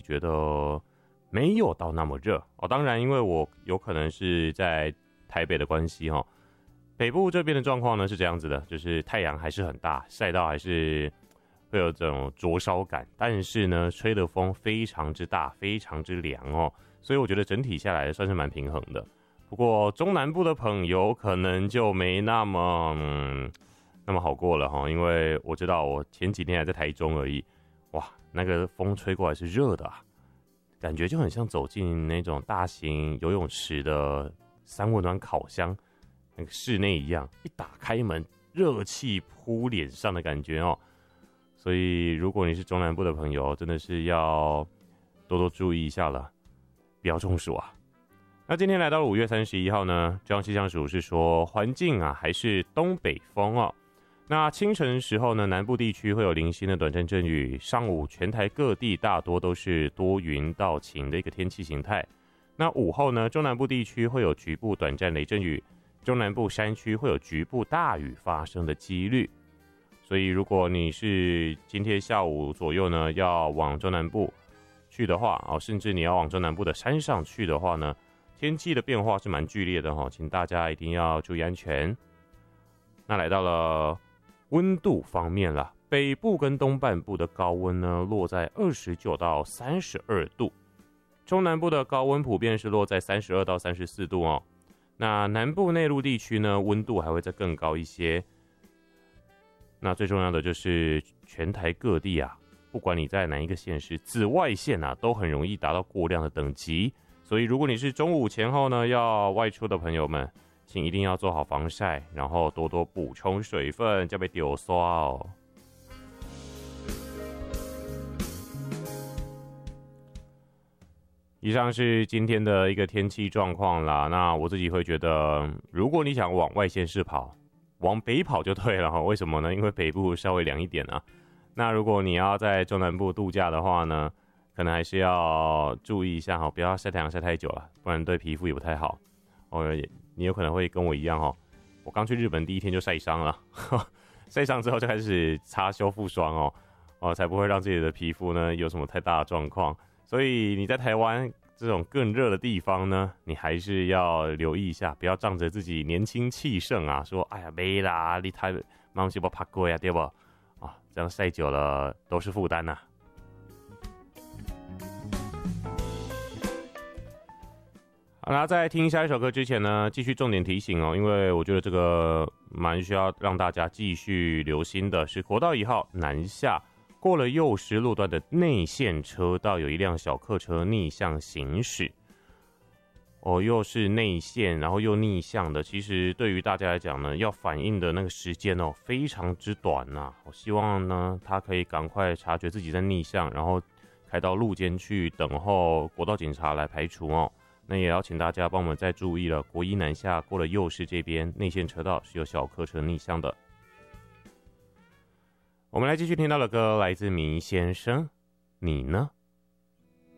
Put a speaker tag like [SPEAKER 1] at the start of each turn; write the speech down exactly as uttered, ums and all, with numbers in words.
[SPEAKER 1] 觉得没有到那么热哦。当然，因为我有可能是在台北的关系哈、哦，北部这边的状况呢是这样子的，就是太阳还是很大，晒到还是会有这种灼烧感，但是呢，吹的风非常之大，非常之凉哦，所以我觉得整体下来算是蛮平衡的。不过中南部的朋友可能就没那么嗯那么好过了哈，因为我知道我前几天还在台中而已，哇，那个风吹过来是热的啊，感觉就很像走进那种大型游泳池的三温暖烤箱那个室内一样，一打开门，热气扑脸上的感觉哦。所以，如果你是中南部的朋友，真的是要多多注意一下了，不要中暑啊。那今天来到了五月三十一号呢，中央气象署是说环境啊还是东北风哦。那清晨时候呢，南部地区会有零星的短暂阵雨，上午全台各地大多都是多云到晴的一个天气形态。那午后呢，中南部地区会有局部短暂雷阵雨，中南部山区会有局部大雨发生的几率。所以，如果你是今天下午左右呢，要往中南部去的话，哦，甚至你要往中南部的山上去的话呢，天气的变化是蛮剧烈的哈，请大家一定要注意安全。那来到了温度方面啦，北部跟东半部的高温呢，落在二十九到三十二度，中南部的高温普遍是落在三十二到三十四度哦。那南部内陆地区呢，温度还会再更高一些。那最重要的就是全台各地啊，不管你在哪一个县市，紫外线啊都很容易达到过量的等级，所以如果你是中午前后呢要外出的朋友们，请一定要做好防晒，然后多多补充水分，就别丢刷哦。以上是今天的一个天气状况啦。那我自己会觉得，如果你想往外县市跑，往北跑就对了哈。为什么呢？因为北部稍微凉一点啊。那如果你要在中南部度假的话呢，可能还是要注意一下哈，不要晒太阳晒太久了，不然对皮肤也不太好。哦，你有可能会跟我一样哈，我刚去日本第一天就晒伤了，晒伤之后就开始擦修复霜哦，哦，才不会让自己的皮肤呢有什么太大的状况。所以你在台湾这种更热的地方呢，你还是要留意一下，不要仗着自己年轻气盛啊，说哎呀没啦，你太忙是不怕贵啊，对不？啊，这样晒久了都是负担呐。好啦，在听下一首歌之前呢，继续重点提醒哦，因为我觉得这个蛮需要让大家继续留心的，是国道一号南下过了幼师路段的内线车道，有一辆小客车逆向行驶。哦，又是内线，然后又逆向的，其实对于大家来讲呢，要反应的那个时间哦，非常之短呐、啊。我希望呢，他可以赶快察觉自己在逆向，然后开到路肩去等候国道警察来排除哦。那也要请大家帮我们再注意了，国一南下过了右市这边内线车道是有小客车逆向的。我们来继续听到的歌来自迷先生，你呢？